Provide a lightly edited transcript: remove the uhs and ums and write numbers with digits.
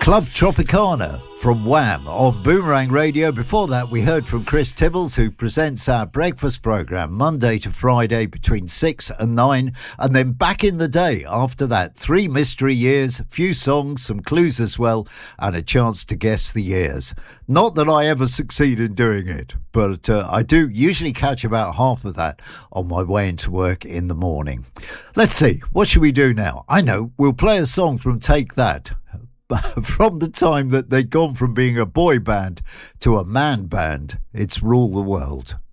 Club Tropicana from Wham on Boomerang Radio. Before that, we heard from Chris Tibbles, who presents our breakfast programme Monday to Friday between 6 and 9. And then back in the day after that, 3 mystery years, a few songs, some clues as well, and a chance to guess the years. Not that I ever succeed in doing it, but I do usually catch about half of that on my way into work in the morning. Let's see, what should we do now? I know, we'll play a song from Take That. From the time that they'd gone from being a boy band to a man band, it's Rule the World.